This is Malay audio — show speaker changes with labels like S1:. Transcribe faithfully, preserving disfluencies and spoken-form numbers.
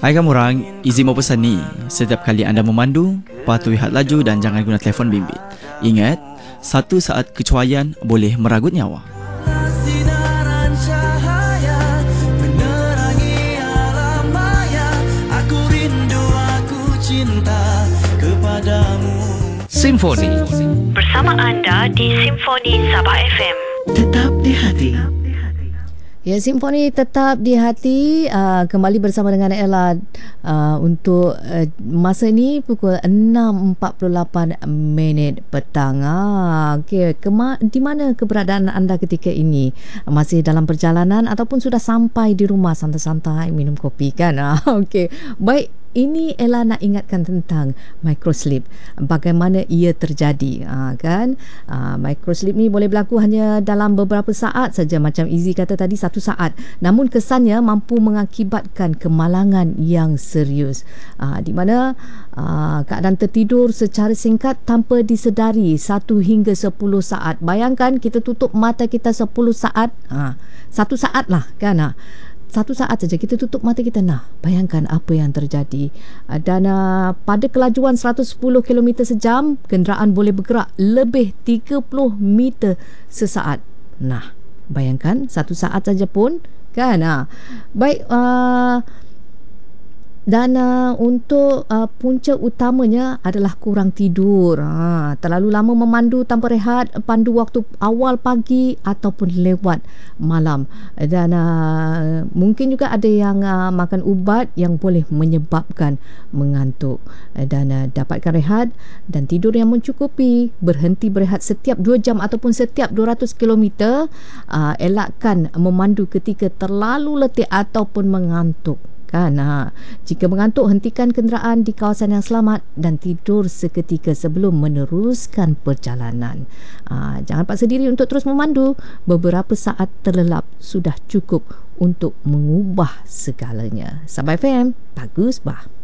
S1: Hai kamu orang, izin mau pesan ni. Setiap kali anda memandu, patuhi had laju dan jangan guna telefon bimbit. Ingat, satu saat kecuaian boleh meragut nyawa.
S2: Sinaran cahaya menerangi alam maya. Aku rindu, aku cinta kepadamu.
S3: Simfoni
S4: Bersama anda di Simfoni Sabah F M.
S2: Tetap di hati.
S5: Ya, Simfoni tetap di hati. Uh, kembali bersama dengan Ella uh, untuk uh, masa ni pukul enam empat puluh lapan minit petang. Ah, okay. Kema- di mana keberadaan anda ketika ini? Masih dalam perjalanan ataupun sudah sampai di rumah santai-santai minum kopi kan? Ah, okay. Baik. Ini Ella nak ingatkan tentang microsleep, bagaimana ia terjadi, ha, kan? Ha, microsleep ni boleh berlaku hanya dalam beberapa saat saja, macam Izzy kata tadi satu saat. Namun kesannya mampu mengakibatkan kemalangan yang serius, ha, di mana ha, keadaan tertidur secara singkat tanpa disedari satu hingga sepuluh saat. Bayangkan kita tutup mata kita sepuluh saat, ha, satu saat lah kan? Ha. Satu saat saja kita tutup mata kita, nah bayangkan apa yang terjadi. Dan uh, pada kelajuan seratus sepuluh kilometer sejam, kenderaan boleh bergerak lebih tiga puluh meter sesaat. Nah bayangkan satu saat saja pun kan. Uh. Baik, uh, dan uh, untuk uh, punca utamanya adalah kurang tidur, ha, terlalu lama memandu tanpa rehat, pandu waktu awal pagi ataupun lewat malam. Dan uh, mungkin juga ada yang uh, makan ubat yang boleh menyebabkan mengantuk. Dan uh, dapatkan rehat dan tidur yang mencukupi. Berhenti berehat setiap dua jam ataupun setiap dua ratus kilometer. uh, Elakkan memandu ketika terlalu letih ataupun mengantuk kan. Ha. Jika mengantuk, hentikan kenderaan di kawasan yang selamat dan tidur seketika sebelum meneruskan perjalanan. Ha. Jangan paksa diri untuk terus memandu. Beberapa saat terlelap sudah cukup untuk mengubah segalanya. Sabah F M, bagus bah.